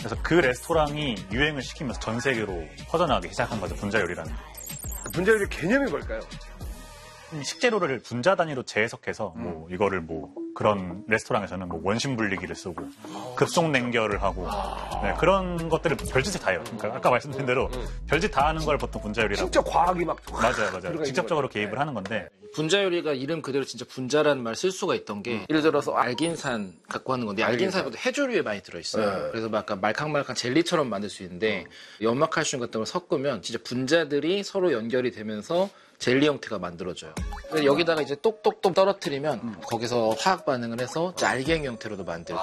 그래서 그 레스토랑이 유행을 시키면서 전 세계로 퍼져나가기 시작한 거죠. 분자 요리라는. 그 분자 요리 개념이 뭘까요? 식재료를 분자 단위로 재해석해서 뭐 이거를 뭐 그런 레스토랑에서는 뭐 원심 분리기를 쓰고 급속 냉결을 하고 네, 그런 것들을 별짓을 다 해요. 그러니까 아까 말씀드린 대로 별짓 다 하는 걸 보통 분자 요리라고. 진짜 과학이 막 맞아요. 직접적으로 개입을 하는 건데. 분자 요리가 이름 그대로 진짜 분자라는 말 쓸 수가 있던 게 예를 들어서 알긴산 갖고 하는 건데 알긴산보다 해조류에 많이 들어있어요. 그래서 막 약간 말캉말캉 젤리처럼 만들 수 있는데 연마칼슘 같은 걸 섞으면 진짜 분자들이 서로 연결이 되면서 젤리 형태가 만들어져요. 그래서 여기다가 이제 똑똑똑 떨어뜨리면 거기서 화학 반응을 해서 알갱이 형태로도 만들고.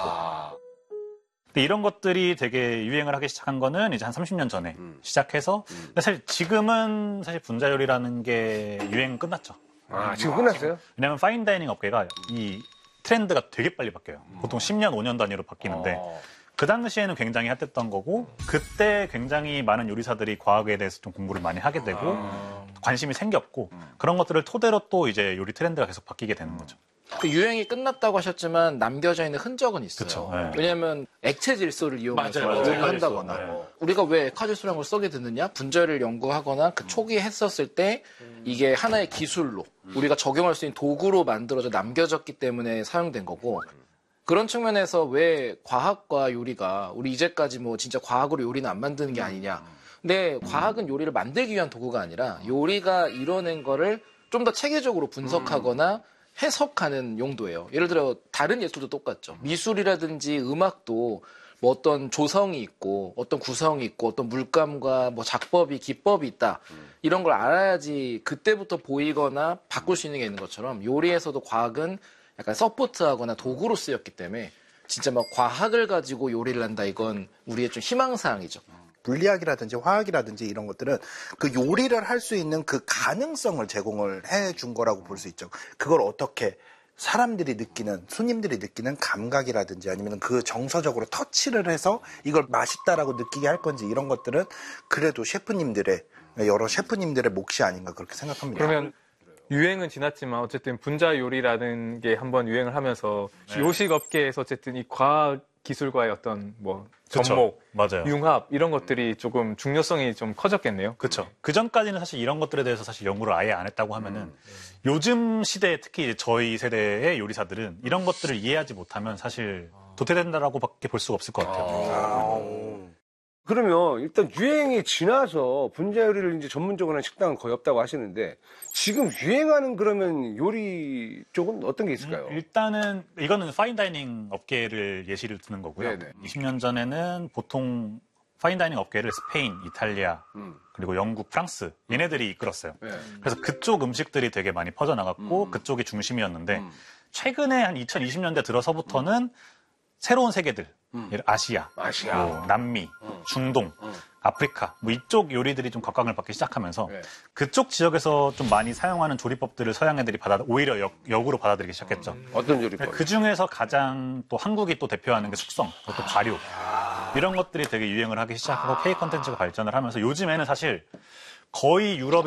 근데 이런 것들이 되게 유행을 하기 시작한 거는 이제 한 30년 전에 시작해서 근데 사실 지금은 사실 분자 요리라는 게 유행 끝났죠. 지금 끝났어요? 왜냐하면 파인다이닝 업계가 이 트렌드가 되게 빨리 바뀌어요. 보통 10년, 5년 단위로 바뀌는데 그 당시에는 굉장히 핫했던 거고 그때 굉장히 많은 요리사들이 과학에 대해서 좀 공부를 많이 하게 되고 관심이 생겼고 그런 것들을 토대로 또 이제 요리 트렌드가 계속 바뀌게 되는 거죠. 그 유행이 끝났다고 하셨지만 남겨져 있는 흔적은 있어요. 그쵸, 네. 왜냐하면 액체 질소를 이용해서 요리를 한다거나 우리가 왜 액화질소라는 걸 쓰게 됐느냐? 분자를 연구하거나 그 초기에 했었을 때 이게 하나의 기술로 우리가 적용할 수 있는 도구로 만들어져 남겨졌기 때문에 사용된 거고 그런 측면에서 왜 과학과 요리가 우리 이제까지 뭐 진짜 과학으로 요리는 안 만드는 게 아니냐. 근데 과학은 요리를 만들기 위한 도구가 아니라 요리가 이뤄낸 거를 좀 더 체계적으로 분석하거나 해석하는 용도예요. 예를 들어 다른 예술도 똑같죠. 미술이라든지 음악도 뭐 어떤 조성이 있고 어떤 구성이 있고 어떤 물감과 뭐 작법이 기법이 있다. 이런 걸 알아야지 그때부터 보이거나 바꿀 수 있는 게 있는 것처럼 요리에서도 과학은 약간 서포트하거나 도구로 쓰였기 때문에 진짜 막 과학을 가지고 요리를 한다 이건 우리의 좀 희망사항이죠. 물리학이라든지 화학이라든지 이런 것들은 그 요리를 할 수 있는 그 가능성을 제공을 해준 거라고 볼 수 있죠. 그걸 어떻게 사람들이 느끼는, 손님들이 느끼는 감각이라든지 아니면 그 정서적으로 터치를 해서 이걸 맛있다라고 느끼게 할 건지 이런 것들은 그래도 여러 셰프님들의 몫이 아닌가 그렇게 생각합니다. 그러면 유행은 지났지만 어쨌든 분자 요리라는 게 한번 유행을 하면서 요식 업계에서 어쨌든 이 과학 기술과의 어떤 뭐 접목, 맞아요. 융합 이런 것들이 조금 중요성이 좀 커졌겠네요. 그렇죠. 그 전까지는 사실 이런 것들에 대해서 사실 연구를 아예 안 했다고 하면은 요즘 시대에 특히 이제 저희 세대의 요리사들은 이런 것들을 이해하지 못하면 사실 도태된다라고밖에 볼 수가 없을 것 같아요. 그러면 일단 유행이 지나서 분자 요리를 이제 전문적으로 하는 식당은 거의 없다고 하시는데 지금 유행하는 그러면 요리 쪽은 어떤 게 있을까요? 일단은 이거는 파인다이닝 업계를 예시를 드는 거고요. 네네. 20년 전에는 보통 파인다이닝 업계를 스페인, 이탈리아, 그리고 영국, 프랑스 얘네들이 이끌었어요. 네. 그래서 그쪽 음식들이 되게 많이 퍼져나갔고 그쪽이 중심이었는데 최근에 한 2020년대 들어서부터는 새로운 세계들, 아시아, 뭐 남미, 중동, 아프리카, 뭐 이쪽 요리들이 좀 각광을 받기 시작하면서 그쪽 지역에서 좀 많이 사용하는 조리법들을 서양 애들이 오히려 역으로 받아들이기 시작했죠. 어떤 조리법? 그 중에서 가장 또 한국이 또 대표하는 게 숙성, 또 발효 이런 것들이 되게 유행을 하기 시작하고 K 컨텐츠가 발전을 하면서 요즘에는 사실 거의 유럽